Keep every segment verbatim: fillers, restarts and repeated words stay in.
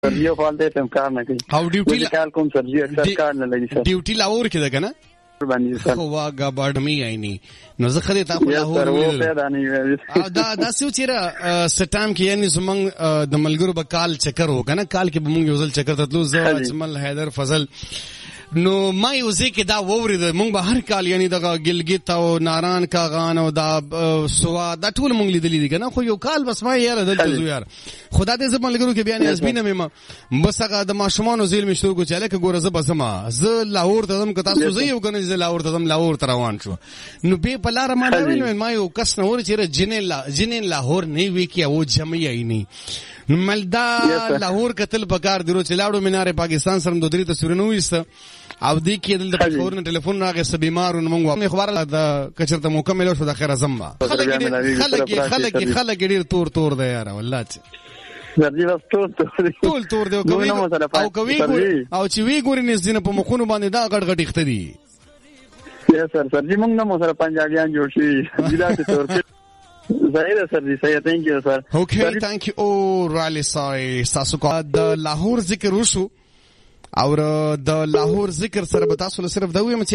سرجیو فعال دی تم کار نه کوي او ډیوټي کال کوم سرجی اکثر کار نه لګي سر ډیوټي لاور کې ده کنه باندې سر خو واګه باډمي عیني نو زه خدای ته خو لاهور او دا دا سو چیرې سټام کې یعنی زمنګ د ملګرو بکال چکر هو کنه کال کې بمونږ یو ځل چکر تلو زه اجمل حیدر فضل نو ما یو ځکه دا وورید مونږ به هر کال یعنی دغه ګلګت او ناران کاغان او دا سوا دا ټول مونږ لیدلې دي کنه خو یو کال بس ما یاره دلته زو یار خدا دې زما لګرو کې بیان اسبینه مې بس هغه د ماشومان زیل مشتور کو چاله کې ګوره ز بسما ز لاهور ته زم کتا سو زه یو کنه ز لاهور ته زم لاهور ته روان شو نو به پلار ما ویل ما یو کس نور چیرې جنې لا جنې لاهور نه وی کی او جمعي عیني ملدا لاهور کتل بګار درو چلاړو مینار پاکستان سره د درې تصویرونه وېست او دې کې د پښور نه ټلیفون راغی سه بیمار نو موږ خبر د کچرته مکمل شو د خیر زما خلک خلک خلک خلک ډیر تور تور دی یار والله سرجی بس ټول ټول تور دی او کوي او چې وی ګوري نس دینه په مخونو باندې دا غټ غټ اخته دي یا سر سرجی موږ نه مو سره پنجابیان جوړ شي ضلع ته تور ظاهر سر دی سي ثانک یو سر اوکے ثانک یو او رالي سای تاسو کو د لاهور ذکر وشو او د لاهور ذکر سره به تاسو صرف دا ویم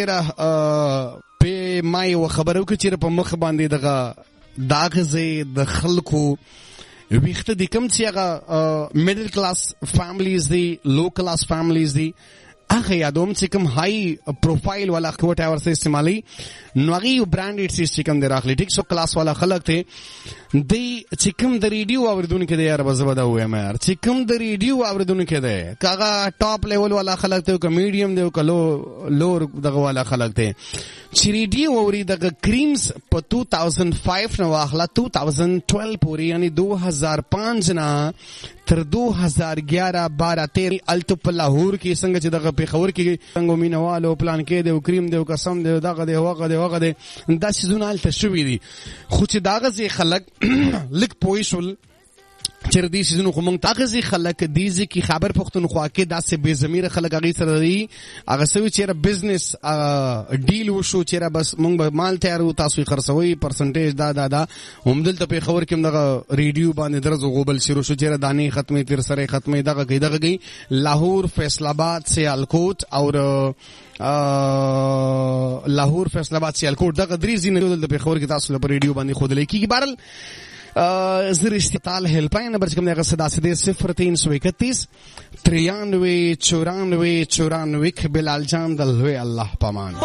چې په مای و خبرو کې چې په مخ باندې دغه داغزه د خلکو ویخته د کوم چې هغه میډل کلاس فیملیز دي لو کلاس فیملیز دي هغه یادوم چې کوم های پروفایل والا کوټ اور سه استعمالي نو هغه برانډډ سیس کوم دراخلي ټیک سو کلاس والا خلک ته دی چې کوم د ریډیو اوریدونکو دی یار بزبدا وایم یار چې کوم د ریډیو اوریدونکو دی کاغه ټاپ لیول والا خلک ته کو میډیم دی کو لو لور دغه والا خلک ته چې ریډیو اورید دغه کریمز په دو هزار پنځه نو واخلا دو هزار دوه پورې یعنی دو هزار پنځه نه تر دو هزار اګیاره بارہ تیرہ الټو په لاهور کې څنګه چې دغه پیښور کې څنګه مینوالو پلان کې دی کریم دی قسم دی دغه دی هغه دی هغه دی دا سيزونه الته شوې دي خو چې داغه زی خلک لک پویشل چر دې سيزونه خو مونږ تاغه خلک دې ځکه خبر پښتونخوا کې داسې بے ضمیر خلک هغه سره دی هغه سوي چې بزنس ډیل وشو چې بس مونږ به مال تیارو تاسو خرڅوي پرسنټیج دا دا دا همدلته په خبر کې دغه ریډیو باندې درځو غوبل شروع شو چې دانی ختمه تیر سره ختمه دغه کې دغه کې لاهور فیصل آباد سیالکوٹ او لاهور فیصل آباد سیالکوٹ دغه درې زینې د په خبر کې تاسو په ریډیو باندې خود لیکي بارل زر استطال هیلپلاین نمبر چکم دیگه صدا سده صفر تین سو اکتیس تریانوے چورانوے چورانوے بلال جان دلوے اللہ پامان